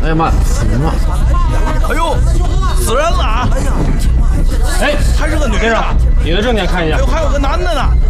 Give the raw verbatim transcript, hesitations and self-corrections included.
哎呀妈，死人了！ 哎呦，死人了啊！ 哎， 还是个女的。 你的证件看一下。 哎呦，还有个男的呢。